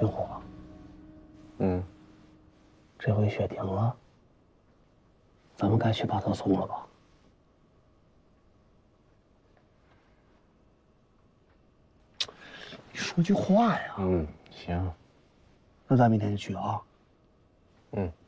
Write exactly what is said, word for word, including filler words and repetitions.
云虎， 嗯， 这回雪停了，咱们该去把他送了吧？你说句话呀！ 嗯，行。 那咱明天就去啊。 嗯。